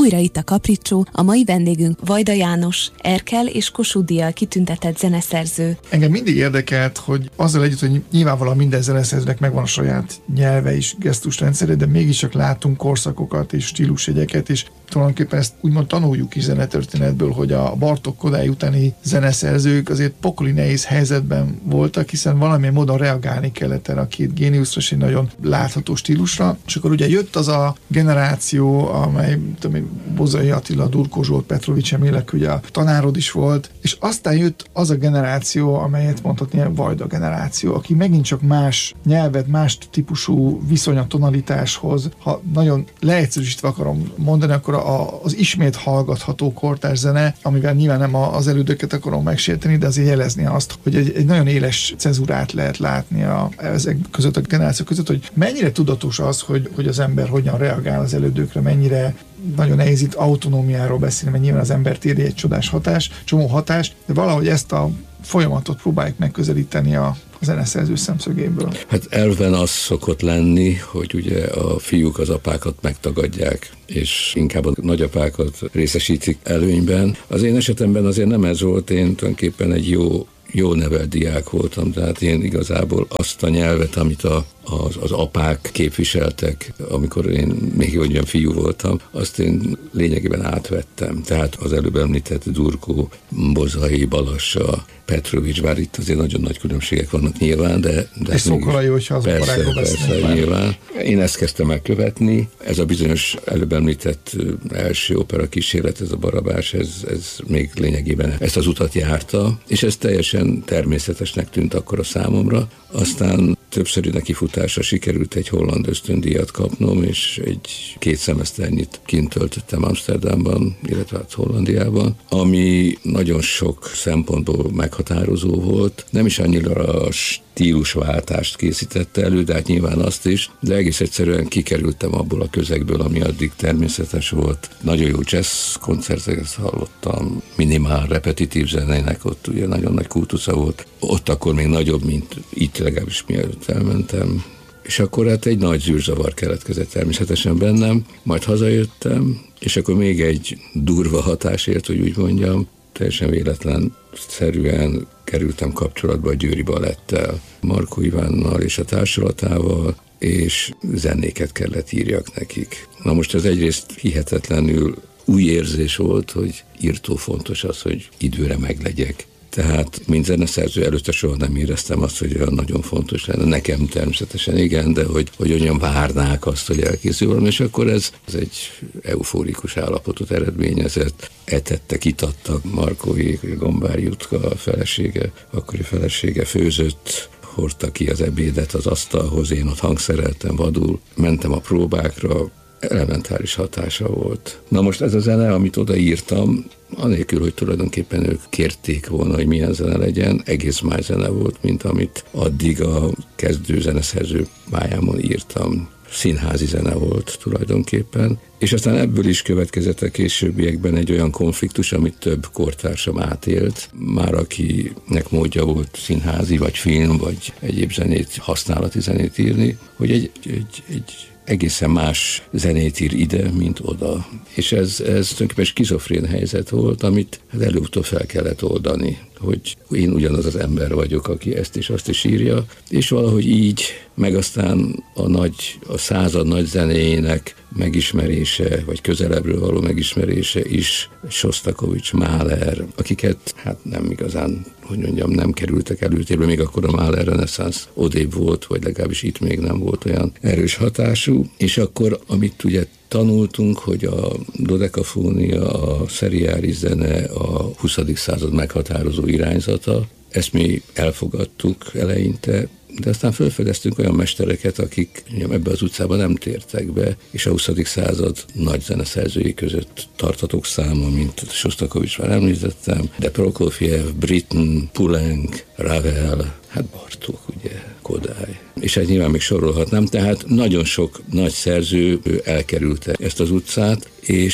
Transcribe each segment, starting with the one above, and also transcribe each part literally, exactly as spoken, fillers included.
Újra itt a Kapricsó, a mai vendégünk Vajda János, Erkel és Kossuth díjjal kitüntetett zeneszerző. Engem mindig érdekelt, hogy azzal együtt, hogy nyilvánvalóan minden zeneszerzőnek megvan a saját nyelve és gesztusrendszere, de mégiscsak látunk korszakokat és stílusjegyeket, és tulajdonképpen ezt úgymond tanuljuk is zenetörténetből, hogy a Bartók Kodály utáni zeneszerzők azért pokoli nehéz helyzetben voltak, hiszen valamilyen módon reagálni kellett erre a két géniuszra, és egy nagyon látható stílusra. És akkor ugye jött az a generáció, amely tudom, Bozai Attila, Durkó Zsolt, Petrovics Emilek, ugye a tanárod is volt, és aztán jött az a generáció, amelyet mondhatni a Vajda generáció, aki megint csak más nyelvet, más típusú viszony a tonalitáshoz. Ha nagyon leegyszerűsítve akarom mondani, akkor a, az ismét hallgatható kortárs zene, amivel nyilván nem az elődöket akarom megsérteni, de azért jelezni azt, hogy egy, egy nagyon éles cezurát lehet látni a, ezek között a generációk között, hogy mennyire tudatos az, hogy, hogy az ember hogyan reagál az elődökre, mennyire nagyon nehéz itt autonómiáról beszélni, mert nyilván az embert éri egy csodás hatás, csomó hatás, de valahogy ezt a folyamatot próbáljuk megközelíteni a a zeneszerző szemszögéből. Hát elven az szokott lenni, hogy ugye a fiúk az apákat megtagadják, és inkább a nagyapákat részesítik előnyben. Az én esetemben azért nem ez volt, én tulajdonképpen egy jó jó nevelt diák voltam, tehát én igazából azt a nyelvet, amit a, az, az apák képviseltek, amikor én még olyan fiú voltam, azt én lényegében átvettem. Tehát az előbb említett Durkó, Bozai, Balassa, Petrovics, bár itt azért nagyon nagy különbségek vannak nyilván, de... de és szóval jó, hogyha az persze, persze, nyilván. Én ezt kezdtem el követni. Ez a bizonyos előbb említett első opera kísérlet, ez a Barabás, ez, ez még lényegében ezt az utat járta, és ez teljesen természetesnek tűnt akkor a számomra. Aztán többszörű nekifutásra sikerült egy holland ösztöndíjat kapnom, és egy két szemeszternyit kint töltöttem Amsterdamban, illetve hát Hollandiában, ami nagyon sok szempontból meghatározó volt. Nem is annyira a stílusváltást készítette elő, de hát nyilván azt is, de egész egyszerűen kikerültem abból a közegből, ami addig természetes volt. Nagyon jó jazz koncerteket hallottam, minimál repetitív zenének, ott ugye nagyon nagy kultusza volt. Ott akkor még nagyobb, mint itt legalábbis mielőtt elmentem. És akkor hát egy nagy zűrzavar keletkezett természetesen bennem, majd hazajöttem, és akkor még egy durva hatásért, hogy úgy mondjam, teljesen véletlenszerűen kerültem kapcsolatba a Győri Balettel, Markó Ivánnal és a társulatával, és zenéket kellett írjak nekik. Na most ez egyrészt hihetetlenül új érzés volt, hogy írtó fontos az, hogy időre meglegyek. Tehát, mint zeneszerző előtte soha nem éreztem azt, hogy olyan nagyon fontos lenne. Nekem természetesen igen, de hogy, hogy olyan várnák azt, hogy elkészül valami, és akkor ez, ez egy eufórikus állapotot eredményezett. Etettek, itattak, Markói, Gombár Jutka, a felesége, akkori felesége főzött, hordta ki az ebédet az asztalhoz, én ott hangszereltem vadul, mentem a próbákra, elementáris hatása volt. Na most ez a zene, amit odaírtam, anélkül, hogy tulajdonképpen ők kérték volna, hogy milyen zene legyen, egész más zene volt, mint amit addig a kezdő zeneszerző pályámon írtam. Színházi zene volt tulajdonképpen, és aztán ebből is következett a későbbiekben egy olyan konfliktus, amit több kortársam átélt, már akinek módja volt színházi, vagy film, vagy egyéb zenét, használati zenét írni, hogy egy, egy, egy egészen más zenét ír ide, mint oda. És ez, ez tulajdonképpen skizofrén helyzet volt, amit hát előbb-utóbb fel kellett oldani, hogy én ugyanaz az ember vagyok, aki ezt és azt is írja, és valahogy így, meg aztán a, nagy, a század nagy zenéjének megismerése, vagy közelebbről való megismerése is Sostakovics, Mahler, akiket hát nem igazán, hogy mondjam, nem kerültek előtérbe, még akkor a Mahler reneszánsz odébb volt, vagy legalábbis itt még nem volt olyan erős hatású, és akkor, amit ugye tanultunk, hogy a dodekafónia, a szeriális zene a huszadik század meghatározó irányzata, ezt mi elfogadtuk eleinte, de aztán felfedeztünk olyan mestereket, akik ebbe az utcába nem tértek be, és a huszadik század nagy zeneszerzői között tartatok száma, mint Sostakovics már említettem, de Prokofjev, Britten, Poulenc, Ravel, hát Bartók, ugye, Kodály. És hát nyilván még sorolhatnám, tehát nagyon sok nagy szerző elkerülte ezt az utcát, és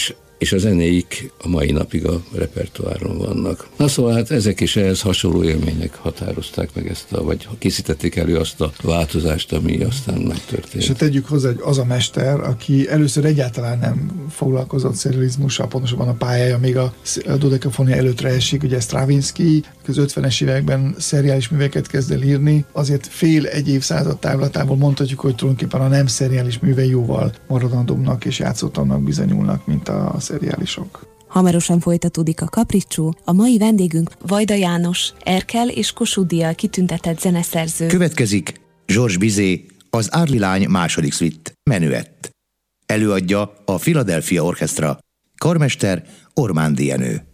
és a zenéik a mai napig a repertoáron vannak. Na szóval hát ezek is ehhez hasonló élmények határozták meg ezt a, vagy készítették elő azt a változást, ami aztán megtörtént. És hát tegyük hozzá, hogy az a mester, aki először egyáltalán nem foglalkozott szerializmussal, pontosabban a pályája még a dodekafonia előttre esik, ugye Stravinsky az ötvenes években szeriális műveket kezd el írni, azért fél egy évszázad távlatából mondhatjuk, hogy tulajdonképpen a nem szeriális művei jóval maradandóbbnak és játszottabbnak bizonyulnak, mint a szeriálisok. Hamarosan folytatódik a Kapricsó, a mai vendégünk Vajda János, Erkel és Kossuth díjjal kitüntetett zeneszerző. Következik Georges Bizet, az Árli lány második szvitt, Menuett. Előadja a Philadelphia Orchestra, karmester Ormándi Jenő.